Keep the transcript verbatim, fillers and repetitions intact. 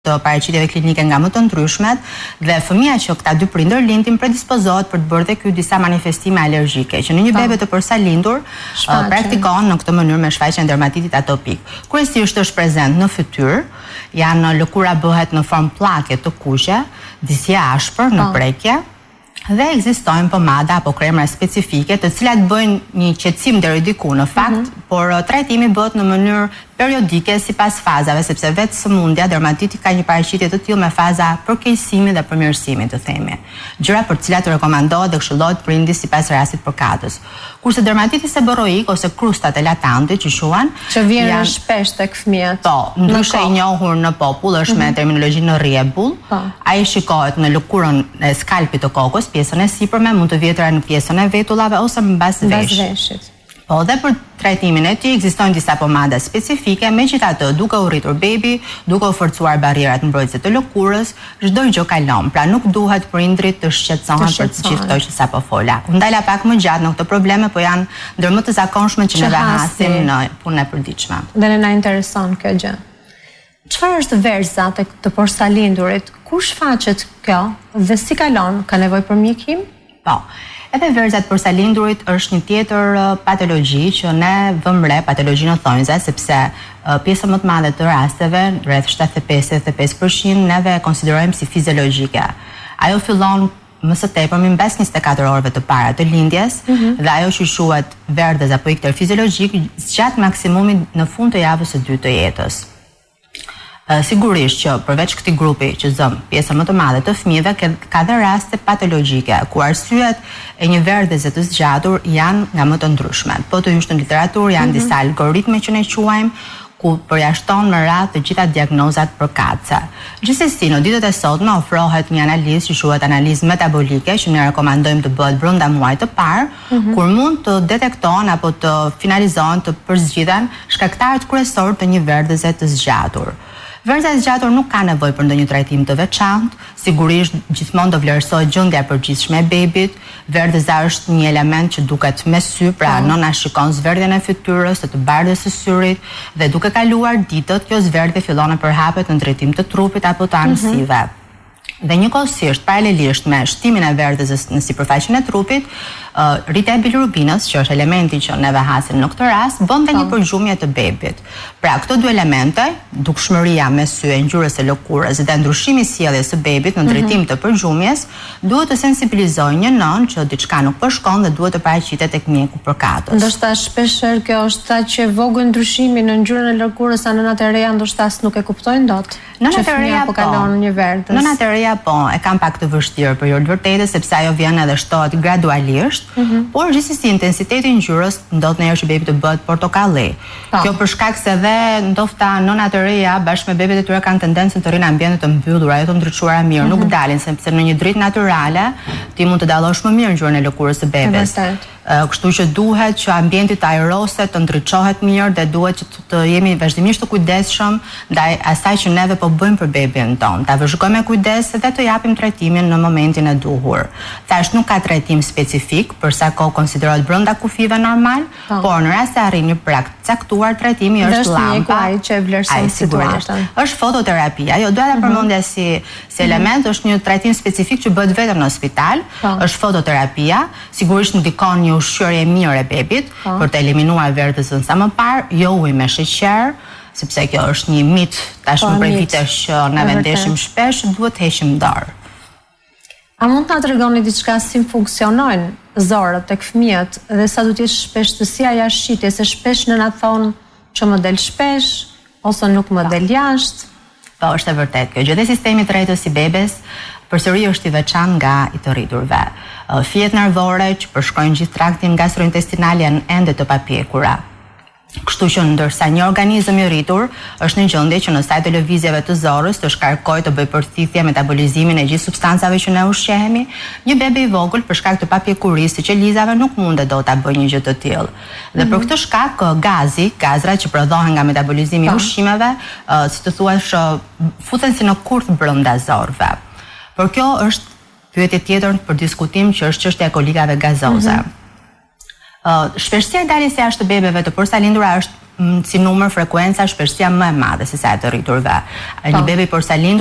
të paraqitjeve klinike nga më të ndryshmet dhe fëmia që këta dy prindër lindin predispozohet për të bërë dhe ky disa manifestime alergjike që në një bebe të përsa lindur uh, praktikohen në këtë mënyrë me shfaqjen e dermatitit atopik. Kryesisht është prezent në fytyrë, janë lëkura bëhet në formë pllake të kuqe, disi ashpër në prekje. Dhe ekzistojnë pomada apo kremra specifike të cilat bëjnë një qetësim deri diku në fakt, mm -hmm. por trajtimi bëhet në mënyrë periodike sipas fazave, sepse vetë sëmundja dermatiti ka një paraqitje të tillë me faza përkeqësimi dhe përmirësimi, të themi. Gjëra për të cilat rekomandohet dhe këshillohet prindi sipas rastit përkatës. Kurse dermatiti seboroik ose krustat e latantit që quhen, që vjen janë shpesh tek fëmijët. Po, ndryshe i njohur në popull është mm -hmm. me terminologji në rrjebull. Ai shikohet në lëkurën e skalpit të kokës, pjesën e sipërme, mund të vjetëra në pjesën e vetullave ose mbas veshit. Po, dhe për trajtimin e tij ekzistojnë disa pomada specifike, megjithatë, duke u rritur bebi, duke u forcuar barrierat mbrojtëse të lëkurës, çdo gjë kalon, pra nuk duhet prindrit të shqetësohen për të gjithë këto që sapo fola. U ndala pak më gjatë në këto probleme, po janë ndër më të zakonshme që ne hasim në punën e përditshme. Dhe ne na intereson kjo gjë. Çfarë është verza tek të porsalindurit? Kur shfaqet kjo dhe si kalon? Ka nevojë për mjekim? Po. Edhe verza të porsalindurit është një tjetër patologji që ne vëmë re, patologjinë thonjze, sepse pjesa më të madhe të rasteve, rreth shtatëdhjetë e pesë deri në pesë përqind, neve e konsiderojmë si fiziologjike. Ajo fillon më së tepërmi mbas njëzet e katër orëve të para të lindjes, mm -hmm. dhe ajo që quhet verdhez apo ikter fiziologjik gjatë maksimumit në fund të javës së dytë të jetës. Uh, sigurisht që përveç këtij grupi që zëm pjesa më të madhe të fëmijëve ka dhe raste patologjike ku arsyet e një verdheze të zgjatur janë nga më të ndryshmet. Po të hysh në literaturë janë mm -hmm. disa algoritme që ne quajmë ku përjashton më radhë të gjitha diagnozat përkatëse. Gjithsesi, në ditët e sotme ofrohet një analizë që quhet analizë metabolike që ne rekomandojmë të bëhet brenda muajit të parë, mm -hmm. kur mund të detektohen apo të finalizohen, të përzgjidhen shkaktarët kryesorë të një verdheze të zgjatur. Verdheza e zgjatur nuk ka nevojë për ndonjë trajtim të veçantë, sigurisht gjithmonë do vlerësohet gjendja e përgjithshme e bebit. Verdheza është një element që duket me sy, pra oh. nëna shikon zverdhjen e fytyrës, të bardhës së syrit dhe duke kaluar ditët, kjo zverdhje fillon të përhapet në drejtim të trupit apo të anësive. Mm -hmm. Dhe njëkohësisht, paralelisht me shtimin e verdhezës në sipërfaqen e trupit, uh, rritja e bilirubinës, që është elementi që neve hasim në këtë rast, bën dhe një përgjumje të bebit. Pra, këto dy elemente, dukshmëria me sy e ngjyrës së lëkurës dhe ndryshimi i sjelljes së bebit në drejtim të përgjumjes, duhet të sensibilizojë një nën që diçka nuk po shkon dhe duhet të paraqitet tek mjeku përkatës. Ndoshta shpeshherë kjo është aq e vogël ndryshimi në ngjyrën e lëkurës sa nënat e reja ndoshta as nuk e kuptojnë dot. Nënat e reja po kalon një verdhës. Nënat e reja po, e kam pak të vështirë për të vërtetë sepse ajo vjen edhe shtohet gradualisht, mm -hmm. por gjithsesi intensiteti i ngjyrës ndodh ndonjëherë që bebi të bëhet portokalli. Kjo për shkak se dhe ndofta nënat e reja bashkë me bebet e tyre kanë tendencën të rrinë në ambiente të mbyllura, ajo të ndriçuara mirë, mm -hmm. nuk dalin sepse në një dritë natyrale ti mund të dallosh më mirë ngjyrën e lëkurës së bebes. Kështu që duhet që ambienti të ajroset, të ndriçohet mirë dhe duhet që të jemi vazhdimisht të kujdesshëm ndaj asaj që neve po bëjmë për bebin ton. Ta vëzhgojmë me kujdes dhe të japim trajtimin në momentin e duhur. Thash nuk ka trajtim specifik për sa kohë konsiderohet brenda kufive normal, oh. por në rast se arrin një prag të caktuar, trajtimi është llampa që e vlerëson situatën. Është fototerapia. Jo, doja ta përmendja si si element, është një trajtim specifik që bëhet vetëm në spital, oh. është fototerapia, sigurisht ndikon një ushqyerje mirë e bebit oh. për të eliminuar verdhezën sa më parë, jo ujë me sheqer, sepse kjo është një mit tashmë prej vitesh që ne vendeshim shpesh, duhet të heqim dorë. A mund të na tregoni diçka si funksionojnë zorët tek fëmijët dhe sa duhet të jetë shpeshtësia jashtë shitjes, se shpesh nëna thonë që më del shpesh ose nuk më del jashtë? Po, është e vërtetë kjo. Gjë dhe sistemi tretës i bebes përsëri është i veçantë nga i të rriturve. Fijet nervore që përshkojnë gjithë traktin gastrointestinal janë ende të papjekura. Kështu që ndërsa një organizëm i rritur është në gjendje që në saj të lëvizjeve të zorrës të shkarkojë të bëjë përthithje metabolizimin e gjithë substancave që ne ushqehemi, një bebe i vogël për shkak të papjekurisë të qelizave nuk mundet dot ta bëjë një gjë të tillë. Dhe për këtë shkak gazi, gazrat që prodhohen nga metabolizimi i ushqimeve, si të thuash, futen si në kurth brenda zorrëve. Por kjo është pyetje tjetër për diskutim që është çështja e kolikave gazoze. Mm -hmm. Shpeshësia e daljes jashtë të bebeve të porsalindura është si numër frekuenca shpeshësia më e madhe se sa e të rriturve. Një bebi porsalindur